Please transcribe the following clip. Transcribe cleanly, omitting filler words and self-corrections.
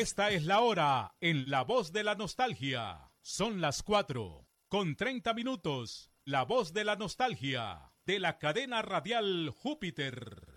Esta es la hora en La Voz de la Nostalgia. Son las 4:30. La Voz de la Nostalgia de la cadena radial Júpiter.